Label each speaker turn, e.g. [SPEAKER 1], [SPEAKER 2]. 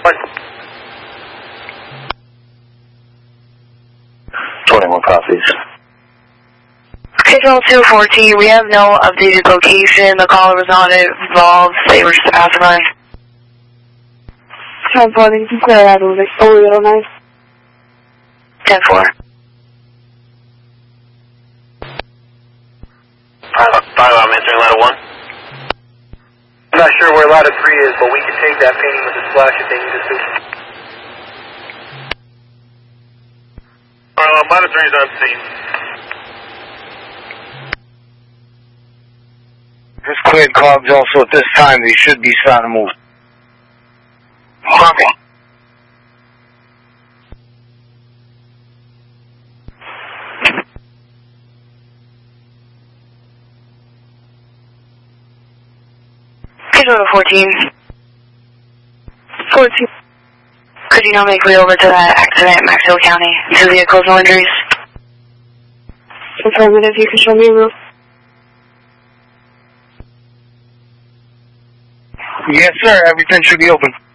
[SPEAKER 1] What? 21 copies.
[SPEAKER 2] Schedule 214, we have no updated location. The caller was not involved. They were just a passerby.
[SPEAKER 3] 10-4, this is Colorado, Little Nice.
[SPEAKER 2] 10-4.
[SPEAKER 1] I'm answering ladder 1. I'm not sure where ladder 3 is, but we can take that painting with the splash if they need us to. Ladder 3 is on scene.
[SPEAKER 4] This cleared cogs also at this time. They should be starting to move.
[SPEAKER 2] Copy. Schedule 14. 14. Could you now make way over to that accident in Maxwell County? 2 vehicles, no injuries.
[SPEAKER 3] Affirmative, you can show me a roof.
[SPEAKER 4] Yes, sir. Everything should be open.